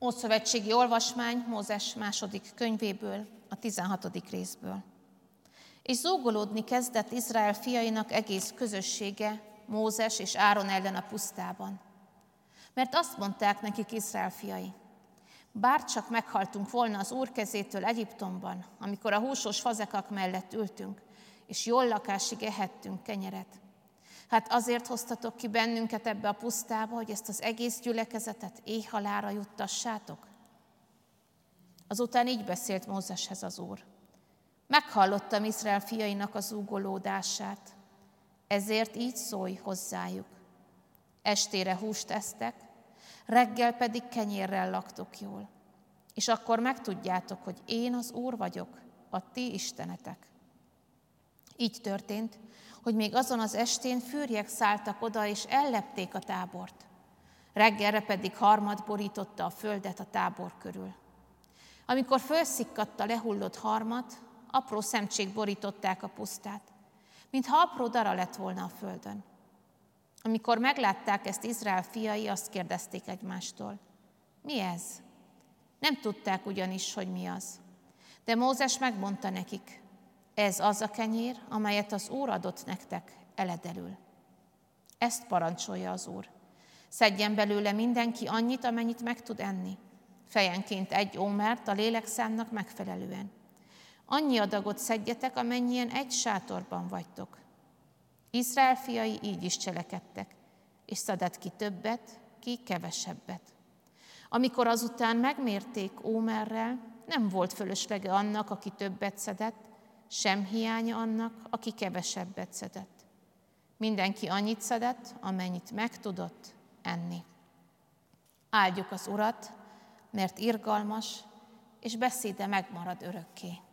Ószövetségi olvasmány Mózes második könyvéből, a 16. részből. És zúgolódni kezdett Izrael fiainak egész közössége Mózes és Áron ellen a pusztában. Mert azt mondták nekik Izrael fiai: bárcsak meghaltunk volna az Úr kezétől Egyiptomban, amikor a húsos fazekak mellett ültünk, és jól lakásig ehettünk kenyeret. Hát azért hoztatok ki bennünket ebbe a pusztába, hogy ezt az egész gyülekezetet éhhalálra juttassátok? Azután így beszélt Mózeshez az Úr: meghallottam Izrael fiainak az zúgolódását, ezért így szólj hozzájuk: estére húst esztek, reggel pedig kenyérrel laktok jól, és akkor megtudjátok, hogy én az Úr vagyok, a ti istenetek. Így történt, hogy még azon az estén fűrjek szálltak oda, és ellepték a tábort. Reggelre pedig harmad borította a földet a tábor körül. Amikor fölszikkadt a lehullott harmat, apró szemcsék borították a pusztát, mintha apró dara lett volna a földön. Amikor meglátták ezt Izrael fiai, azt kérdezték egymástól: mi ez? Nem tudták ugyanis, hogy mi az. De Mózes megmondta nekik: ez az a kenyér, amelyet az Úr adott nektek eledelül. Ezt parancsolja az Úr: szedjen belőle mindenki annyit, amennyit meg tud enni, fejenként 1 ómert a lélekszámnak megfelelően. Annyi adagot szedjetek, amennyien egy sátorban vagytok. Izrael fiai így is cselekedtek, és szedett ki többet, ki kevesebbet. Amikor azután megmérték ómerrel, nem volt fölöslege annak, aki többet szedett, sem hiánya annak, aki kevesebbet szedett. Mindenki annyit szedett, amennyit meg tudott enni. Áldjuk az Urat, mert irgalmas, és beszéde megmarad örökké.